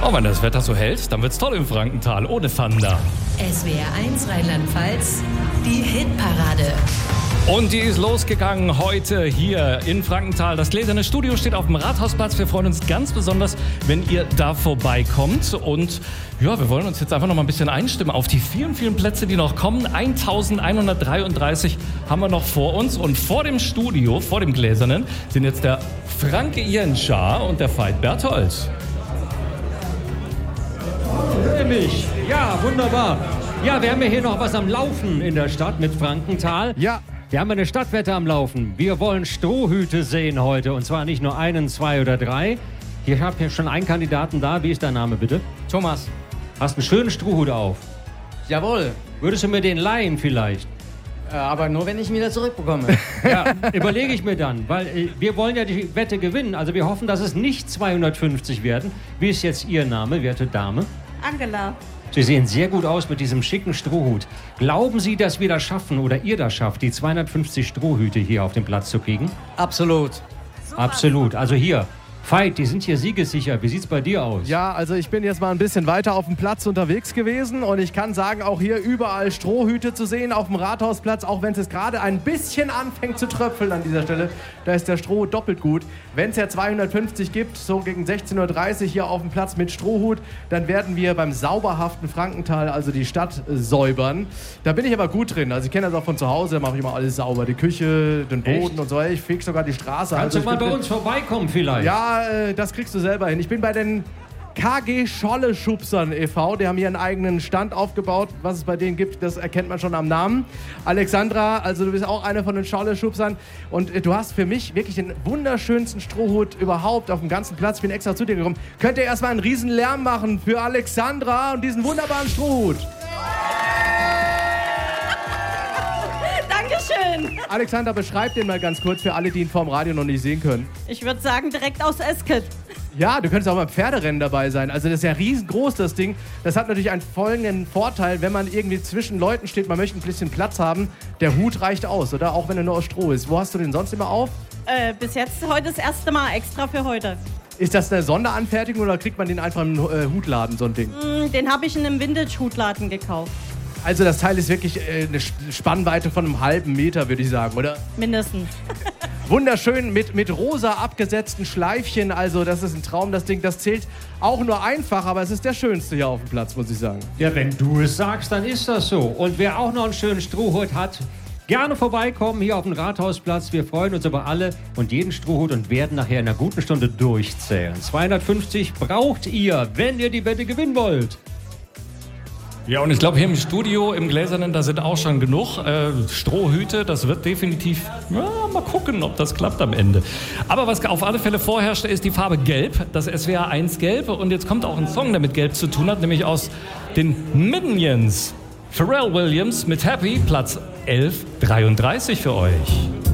Oh, wenn das Wetter so hält, dann wird's toll im Frankenthal, ohne Thunder. SWR 1 Rheinland-Pfalz, die Hitparade. Und die ist losgegangen heute hier in Frankenthal. Das gläserne Studio steht auf dem Rathausplatz. Wir freuen uns ganz besonders, wenn ihr da vorbeikommt. Und ja, wir wollen uns jetzt einfach noch mal ein bisschen einstimmen auf die vielen, vielen Plätze, die noch kommen. 1133 haben wir noch vor uns. Und vor dem Studio, vor dem Gläsernen, sind jetzt der Franke Jenschar und der Veit Berthold. Mich. Ja, wunderbar. Ja, wir haben ja hier noch was am Laufen in der Stadt mit Frankenthal. Ja. Wir haben eine Stadtwette am Laufen. Wir wollen Strohhüte sehen heute. Und zwar nicht nur einen, zwei oder drei. Ich habe hier schon einen Kandidaten da. Wie ist dein Name, bitte? Thomas. Hast einen schönen Strohhut auf. Jawohl. Würdest du mir den leihen vielleicht? Aber nur, wenn ich ihn wieder zurückbekomme. Ja, überlege ich mir dann. Weil wir wollen ja die Wette gewinnen. Also wir hoffen, dass es nicht 250 werden. Wie ist jetzt Ihr Name, werte Dame? Angela. Sie sehen sehr gut aus mit diesem schicken Strohhut. Glauben Sie, dass wir das schaffen oder ihr das schafft, die 250 Strohhüte hier auf den Platz zu kriegen? Absolut. Absolut. Also hier, Veit, die sind hier siegessicher. Wie sieht's bei dir aus? Ja, also ich bin jetzt mal ein bisschen weiter auf dem Platz unterwegs gewesen und ich kann sagen, auch hier überall Strohhüte zu sehen auf dem Rathausplatz, auch wenn es jetzt gerade ein bisschen anfängt zu tröpfeln an dieser Stelle, da ist der Strohhut doppelt gut. Wenn es ja 250 gibt, so gegen 16:30 Uhr hier auf dem Platz mit Strohhut, dann werden wir beim sauberhaften Frankenthal, also die Stadt, säubern. Da bin ich aber gut drin, also ich kenne das auch von zu Hause, da mache ich immer alles sauber, die Küche, den Boden. Echt? Und so, ich feg sogar die Straße. Kannst du mal bei uns vorbeikommen vielleicht? Ja, das kriegst du selber hin. Ich bin bei den KG Scholle-Schubsern e.V., die haben hier einen eigenen Stand aufgebaut. Was es bei denen gibt, das erkennt man schon am Namen. Alexandra, also du bist auch eine von den Scholle-Schubsern und du hast für mich wirklich den wunderschönsten Strohhut überhaupt auf dem ganzen Platz. Ich bin extra zu dir gekommen. Könnt ihr erstmal einen riesen Lärm machen für Alexandra und diesen wunderbaren Strohhut? Dankeschön. Alexandra, beschreib den mal ganz kurz für alle, die ihn vorm Radio noch nicht sehen können. Ich würde sagen, direkt aus Esket. Ja, du könntest auch beim Pferderennen dabei sein. Also das ist ja riesengroß, das Ding. Das hat natürlich einen folgenden Vorteil, wenn man irgendwie zwischen Leuten steht, man möchte ein bisschen Platz haben, der Hut reicht aus, oder? Auch wenn er nur aus Stroh ist. Wo hast du den sonst immer auf? Bis jetzt heute das erste Mal, extra für heute. Ist das eine Sonderanfertigung oder kriegt man den einfach im Hutladen, so ein Ding? Den habe ich in einem Vintage-Hutladen gekauft. Also das Teil ist wirklich eine Spannweite von einem halben Meter, würde ich sagen, oder? Mindestens. Wunderschön mit rosa abgesetzten Schleifchen, also das ist ein Traum, das Ding, das zählt auch nur einfach, aber es ist der schönste hier auf dem Platz, muss ich sagen. Ja, wenn du es sagst, dann ist das so. Und wer auch noch einen schönen Strohhut hat, gerne vorbeikommen hier auf dem Rathausplatz. Wir freuen uns über alle und jeden Strohhut und werden nachher in einer guten Stunde durchzählen. 250 braucht ihr, wenn ihr die Wette gewinnen wollt. Ja, und ich glaube, hier im Studio, im Gläsernen, da sind auch schon genug Strohhüte. Das wird definitiv, ja, mal gucken, ob das klappt am Ende. Aber was auf alle Fälle vorherrscht, ist die Farbe Gelb, das SWR 1 Gelb. Und jetzt kommt auch ein Song, der mit Gelb zu tun hat, nämlich aus den Minions. Pharrell Williams mit Happy, Platz 1133 für euch.